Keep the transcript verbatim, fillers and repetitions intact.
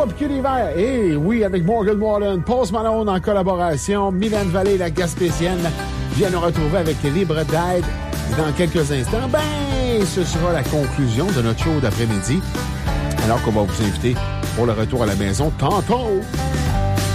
Piqué d'hiver. Et oui, avec Morgan Wallen, Post Malone en collaboration, Mylène Vallée, la Gaspésienne, vient nous retrouver avec Libre d'aide. Dans quelques instants, ben, ce sera la conclusion de notre show d'après-midi. Alors qu'on va vous inviter pour le retour à la maison tantôt.